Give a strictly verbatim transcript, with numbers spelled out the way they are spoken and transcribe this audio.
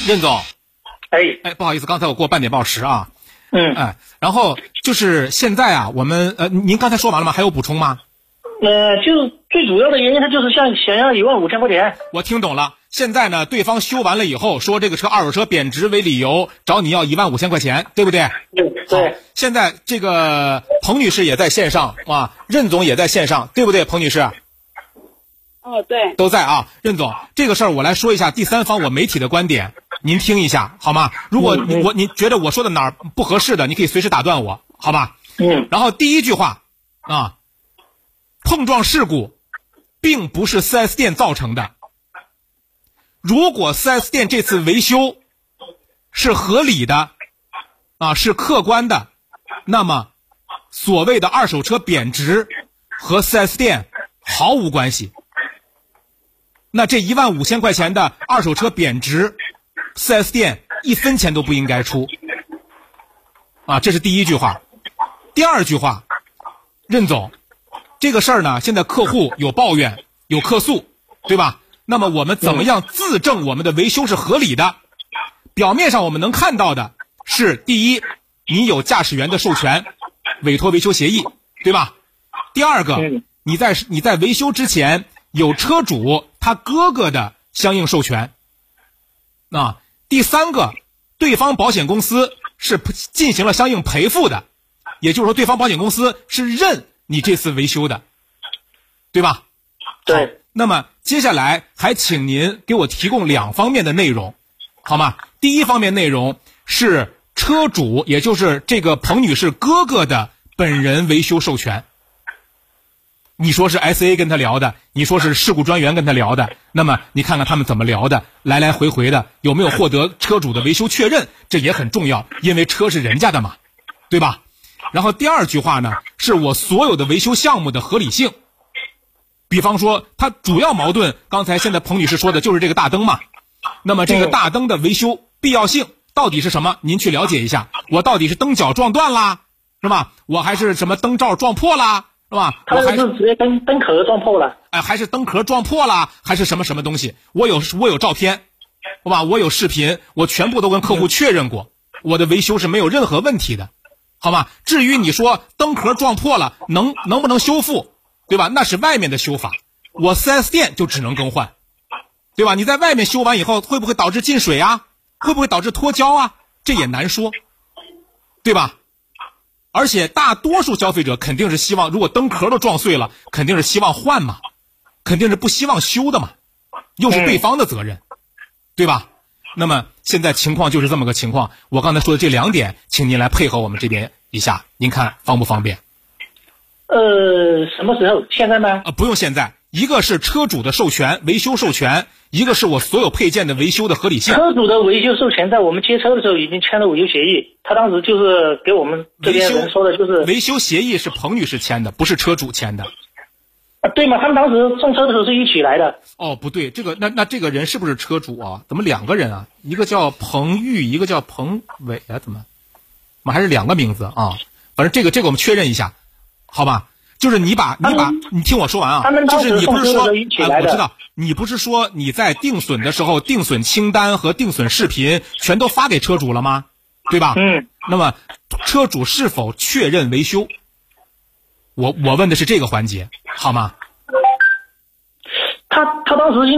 任总， 哎哎，不好意思，刚才我过半点报时啊。 嗯， 哎，然后就是现在啊，我们呃，您刚才说完了吗？还有补充吗？ 呃，就最主要的原因，他就是想想要一万五千块钱。 我听懂了。现在呢，对方修完了以后，说这个车二手车贬值为理由，找你要一万五千块钱，对不对？ 对对。 现在这个彭女士也在线上啊，任总也在线上，对不对，彭女士？ 哦，对， 都在啊。任总，这个事儿我来说一下第三方我媒体的观点，您听一下好吗？如果你我您觉得我说的哪儿不合适的，你可以随时打断我，好吧？ 嗯。 然后第一句话啊，碰撞事故并不是 四 S 店造成的。如果 四 S 店这次维修是合理的啊，是客观的，那么所谓的二手车贬值和 四 S 店毫无关系。那这一万五千块钱的二手车贬值， 四 S 店一分钱都不应该出啊，这是第一句话。第二句话，任总，这个事儿呢，现在客户有抱怨有客诉，对吧？那么我们怎么样自证我们的维修是合理的？表面上我们能看到的是，第一，你有驾驶员的授权，委托维修协议，对吧？第二个，你在你在维修之前有车主他哥哥的相应授权。啊，第三个，对方保险公司是进行了相应赔付的，也就是说对方保险公司是认你这次维修的，对吧？ 对。 那么接下来还请您给我提供两方面的内容，好吗？第一方面内容是车主，也就是这个彭女士哥哥的本人维修授权。你说是 S A 跟他聊的，你说是事故专员跟他聊的，那么你看看他们怎么聊的，来来回回的，有没有获得车主的维修确认，这也很重要，因为车是人家的嘛，对吧？然后第二句话呢，是我所有的维修项目的合理性。比方说它主要矛盾，刚才现在彭女士说的就是这个大灯嘛，那么这个大灯的维修必要性到底是什么？您去了解一下，我到底是灯角撞断啦，是吧？我还是什么灯罩撞破啦，是吧？ 他是直接灯灯壳撞破了， 哎，还是灯壳撞破了，还是什么什么东西？我有我有照片，好吧？我有视频，我全部都跟客户确认过，我的维修是没有任何问题的，好吧？至于你说灯壳撞破了，能能不能修复，对吧？那是外面的修法，我 四 S 店就只能更换，对吧？你在外面修完以后，会不会导致进水啊？会不会导致脱胶啊？这也难说，对吧？而且大多数消费者肯定是希望，如果灯壳都撞碎了，肯定是希望换嘛，肯定是不希望修的嘛，又是对方的责任，嗯、对吧？那么现在情况就是这么个情况，我刚才说的这两点，请您来配合我们这边一下，您看方不方便？ 呃，什么时候？现在吗？ 啊，不用现在。一个是车主的授权，维修授权；一个是我所有配件的维修的合理性。 车主的维修授权在我们接车的时候已经签了维修协议，他当时就是给我们这边人说的就是维修协议是彭女士签的，不是车主签的。 啊，对吗？他们当时送车的时候是一起来的。 哦，不对，这个那那这个人是不是车主啊？怎么两个人啊？一个叫彭玉，一个叫彭伟啊？怎么？我们还是两个名字啊？反正这个这个我们确认一下，好吧？就是你把你把你听我说完啊， 他们当时就是你不是说、啊、我知道，你不是说你在定损的时候，定损清单和定损视频全都发给车主了吗？对吧？ 嗯。 那么车主是否确认维修？我我问的是这个环节，好吗？ 他他当时。